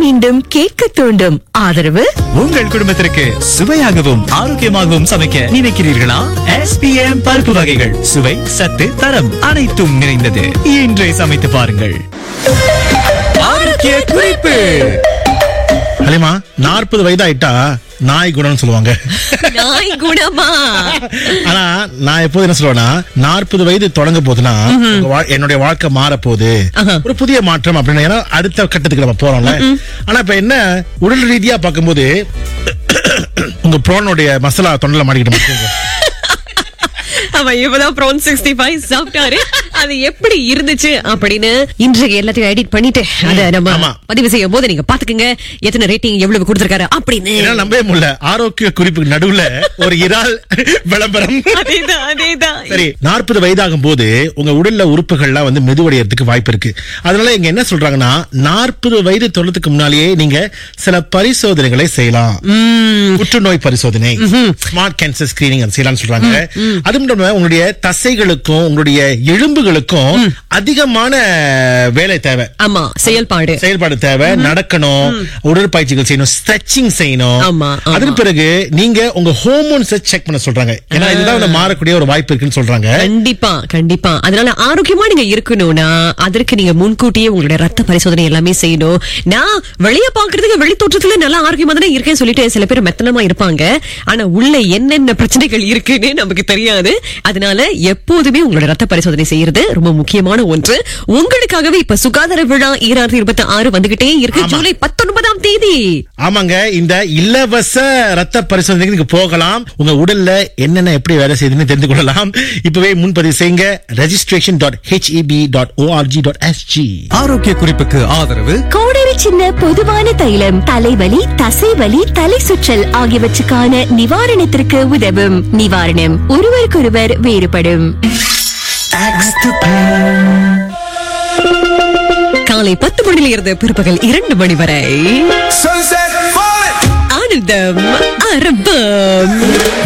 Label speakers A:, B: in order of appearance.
A: மீண்டும் கேட்க தூண்டும். ஆதரவு
B: உங்கள் குடும்பத்திற்கு சுவையாகவும் ஆரோக்கியமாகவும் சமைக்க நினைக்கிறீர்களா? SPM பருப்பு வகைகள் சுவை, சத்து, தரம் அனைத்தும் நிறைந்தது. இன்றே சமைத்து பாருங்கள். ஆரோக்கிய குறிப்பு.
C: ஹலிமா, 40 வயதாயிட்டா நாய் குணம்னு சொல்லுவாங்க.
A: நாய் குணமா?
C: ஆனா நான் எப்போது என்ன சொல்லுவேன்னா, 40 வயது தொடங்க போதுன்னா என்னுடைய வாழ்க்கை மாற போகுது, ஒரு புதிய மாற்றம் அப்படின்னு. ஏன்னா அடுத்த கட்டத்துக்கு நம்ம போறோம்ல. ஆனா இப்ப என்ன, உடல் ரீதியா பார்க்கும்போது உங்க ப்ரோனுடைய மசாலா தொண்டல மாட்டிக்கிட்டு
A: அவன் இப்பதான் ப்ரோன் 65 சாப்பிட்டாரு. அது எப்படி இருந்துச்சு அப்படின்னு இன்றைக்கு எல்லாத்தையும் எடிட் பண்ணிட்டு அத நம்ம பதிவு செய்யும் போது நீங்க பாத்துக்கங்க எத்தனை ரேட்டிங் எவ்வளவு கொடுத்திருக்காரு அப்படின்னு.
C: நம்பவே முடியல. ஆரோக்கிய குறிப்புக்கு நடுவுல ஒரு இறால் விளம்பரம்.
A: அதேதான்.
C: சரி, 40 வயதாகும் போது உங்க உடல்ல உறுப்புகள்லாம் வந்து மெதுவடையறதுக்கு வாய்ப்பு இருக்கு. அதனால இங்க என்ன சொல்றாங்கன்னா, 40 வயது தொடுறதுக்கு முன்னாலேயே நீங்க சில பரிசோதனைகளை செய்யலாம். புற்றுநோய் பரிசோதனை, ஸ்மார்ட் கேன்சர் ஸ்கிரீனிங் செய்யலாம்னு சொல்றாங்க. அது மட்டும் உங்களுடைய தசைகளுக்கும் உங்களுடைய எலும்புகளுக்கும் அதிகமான வேலை தேவை.
A: ஆமா, செயல்பாடு தேவை.
C: நடக்கணும், உடற்பயிற்சிகள் செய்யணும், ஸ்ட்ரெச்சிங் செய்யணும். அதன் பிறகு நீங்க உங்க ஹார்மோன்ஸை செக் பண்ண சொல்றாங்க. ஏன்னா இதுதான் மாறக்கூடிய ஒரு வாய்ப்பு இருக்குன்னு சொல்றாங்க.
A: கண்டிப்பா. அதனால ஆரோக்கியமா நீங்க இருக்கணும்னா அதற்கு நீங்க முன்கூட்டியே உங்களுடைய ரத்த பரிசோதனை எல்லாமே செய்யணும். நான் வெளியே பாக்குறதுக்கு வெளி தோற்றத்துல நல்லா ஆரோக்கியமா தானே இருக்கேன்னு சொல்லிட்டு சில பேர் மெத்தனமா இருப்பாங்க. ஆனா உள்ள என்னென்ன பிரச்சனைகள் இருக்குன்னு நமக்கு தெரியாது. அதனால எப்போதுமே உங்களோட ரத்த பரிசோதனை செய்யறது ரொம்ப முக்கியமான ஒன்று. உங்களுக்காகவே இப்ப சுகாதார விழா 2026 வந்துகிட்டே இருக்கு. ஜூலை 19ஆம் தேதி.
C: ஆமாங்க, இந்த இலவச ரத்த பரிசோதனைக்கு நீங்க போகலாம். உங்க உடல்ல என்னென்ன எப்படி வேலை செய்யுதுன்னு தெரிந்து கொள்ளலாம். இப்பவே முன்பதிவு செய்யுங்க. registration.heb.org.sg.
B: ஆரோக்கிய குறிப்புக்கு ஆதரவு
D: கோடரி சின்ன பொதுவான தைலம் தலைவலி, தசைவலி, தலை சுற்றல் ஆகியவற்றுக்கான நிவாரணத்திற்கு உதவும். நிவாரணம் ஒருவருக்கொருவர் வேறுபடும்.
A: காலை 10 மணியில இருந்து பிற்பகல் 2 மணி வரை ஆனந்தம் அரபம்.